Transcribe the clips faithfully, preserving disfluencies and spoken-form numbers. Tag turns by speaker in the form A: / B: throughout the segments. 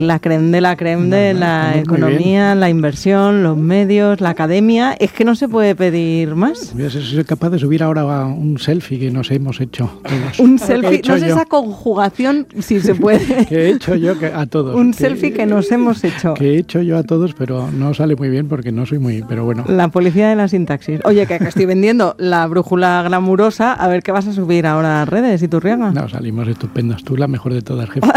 A: La creme de la creme no, de no, la economía, la inversión, los medios, la academia. Es que no se puede pedir más.
B: Voy a ser, soy capaz de subir ahora un selfie que nos hemos hecho todos.
A: Un selfie, no sé esa conjugación si se puede.
B: Que he hecho yo que a todos.
A: Un
B: que,
A: selfie que nos hemos hecho.
B: Que he hecho yo a todos, pero no sale muy bien porque no soy muy... Pero bueno.
A: La policía de la sintaxis. Oye, que acá estoy vendiendo la brújula glamurosa. A ver qué vas a subir ahora a redes, Iturriaga.
B: No, salimos estupendos. Tú la mejor de todas, jefe.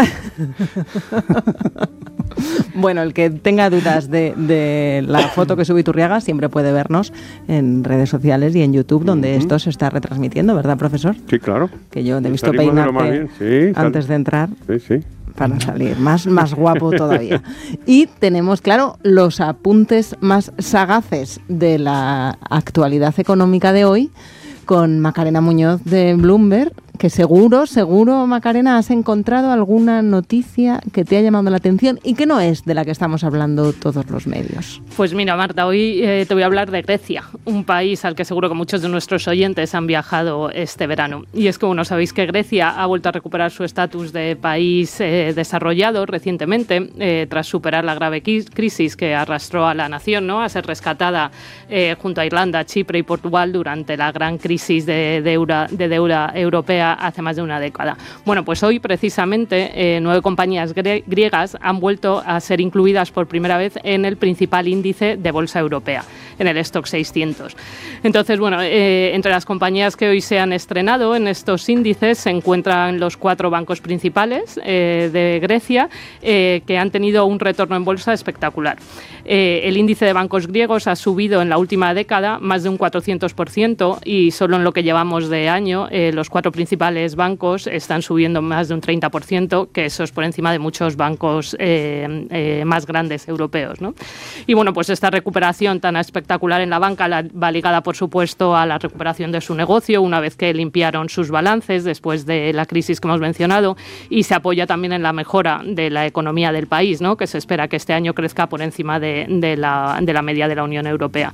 A: Bueno, el que tenga dudas de, de la foto que sube Iturriaga siempre puede vernos en redes sociales y en YouTube, donde uh-huh. esto se está retransmitiendo, ¿verdad, profesor?
C: Sí, claro.
A: Que yo te he visto peinarte sí, antes de entrar
C: sí, sí.
A: para salir más, más guapo todavía. Y tenemos, claro, los apuntes más sagaces de la actualidad económica de hoy con Macarena Muñoz de Bloomberg, que seguro, seguro, Macarena, has encontrado alguna noticia que te ha llamado la atención y que no es de la que estamos hablando todos los medios.
D: Pues mira, Marta, hoy eh, te voy a hablar de Grecia, un país al que seguro que muchos de nuestros oyentes han viajado este verano. Y es que, bueno, sabéis que Grecia ha vuelto a recuperar su estatus de país eh, desarrollado recientemente, eh, tras superar la grave crisis que arrastró a la nación, ¿no?, a ser rescatada eh, junto a Irlanda, Chipre y Portugal durante la gran crisis de deuda, de deuda europea hace más de una década. Bueno, pues hoy precisamente eh, nueve compañías gre- griegas han vuelto a ser incluidas por primera vez en el principal índice de bolsa europea, en el Stoxx seiscientos. Entonces, bueno, eh, entre las compañías que hoy se han estrenado en estos índices se encuentran los cuatro bancos principales eh, de Grecia eh, que han tenido un retorno en bolsa espectacular. Eh, el índice de bancos griegos ha subido en la última década más de un cuatrocientos por ciento y solo en lo que llevamos de año eh, los cuatro principales bancos están subiendo más de un treinta por ciento, que eso es por encima de muchos bancos eh, eh, más grandes europeos, ¿no? Y bueno, pues esta recuperación tan espectacular en la banca la, va ligada, por supuesto, a la recuperación de su negocio una vez que limpiaron sus balances después de la crisis que hemos mencionado, y se apoya también en la mejora de la economía del país, ¿no?, que se espera que este año crezca por encima de, de, la, de la media de la Unión Europea.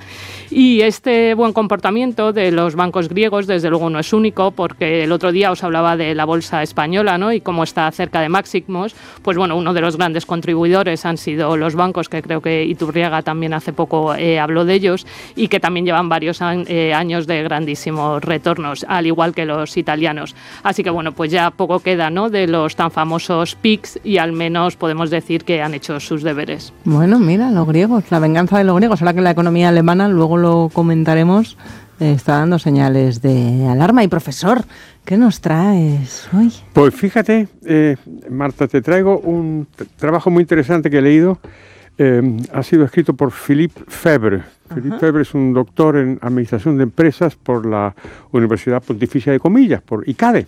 D: Y este buen comportamiento de los bancos griegos, desde luego, no es único, porque el otro día os hablaba de la bolsa española, ¿no?, y cómo está cerca de máximos. Pues bueno, uno de los grandes contribuidores han sido los bancos, que creo que Iturriaga también hace poco eh, habló de ellos, y que también llevan varios an- eh, años de grandísimos retornos, al igual que los italianos. Así que bueno, pues ya poco queda, ¿no?, de los tan famosos P I Cs, y al menos podemos decir que han hecho sus deberes.
A: Bueno, mira, los griegos, la venganza de los griegos. Ahora que la economía alemana, luego lo comentaremos, está dando señales de alarma. Y profesor, ¿qué nos traes hoy?
C: Pues fíjate, eh, Marta, te traigo un t- trabajo muy interesante que he leído. Eh, ha sido escrito por Philippe Febre. Ajá. Philippe Febre es un doctor en Administración de Empresas por la Universidad Pontificia de Comillas, por I C A D E.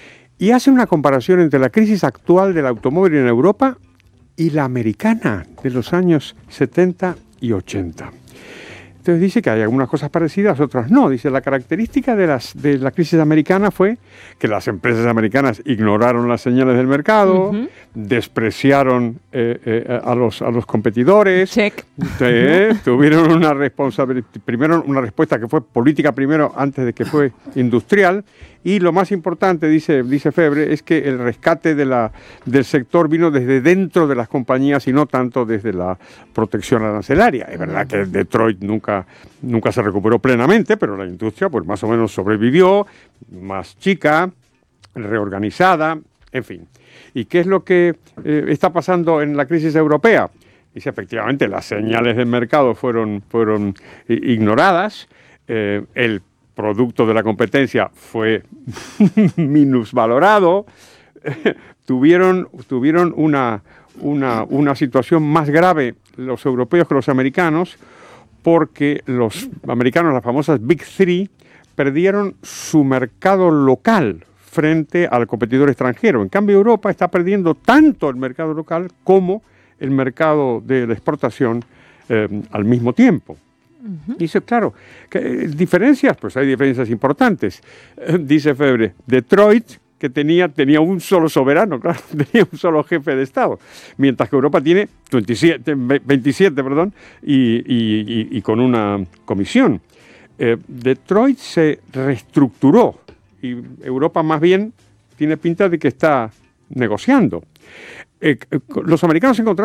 C: Y hace una comparación entre la crisis actual del automóvil en Europa y la americana de los años setenta y ochenta. Entonces dice que hay algunas cosas parecidas, otras no. Dice, la característica de, las, de la crisis americana fue que las empresas americanas ignoraron las señales del mercado, uh-huh. despreciaron eh, eh, a, los, a los competidores.
A: Check.
C: Eh, tuvieron una responsabilidad, primero una respuesta que fue política primero antes de que fue industrial. Y lo más importante, dice, dice Febre, es que el rescate de la, del sector vino desde dentro de las compañías y no tanto desde la protección arancelaria. Es verdad que Detroit nunca, nunca se recuperó plenamente, pero la industria pues más o menos sobrevivió, más chica, reorganizada, en fin. ¿Y qué es lo que eh, está pasando en la crisis europea? Dice, efectivamente, las señales del mercado fueron, fueron ignoradas, eh, el producto de la competencia fue minusvalorado, tuvieron, tuvieron una, una, una situación más grave los europeos que los americanos, porque los americanos, las famosas Big Three, perdieron su mercado local frente al competidor extranjero. En cambio, Europa está perdiendo tanto el mercado local como el mercado de la exportación eh, al mismo tiempo. Uh-huh. Dice, claro, ¿qué diferencias? Pues hay diferencias importantes. Eh, dice Febre, Detroit, que tenía, tenía un solo soberano, claro, tenía un solo jefe de Estado, mientras que Europa tiene veintisiete, veintisiete perdón, y, y, y, y con una comisión. Eh, Detroit se reestructuró y Europa más bien tiene pinta de que está negociando. eh, los americanos encontraron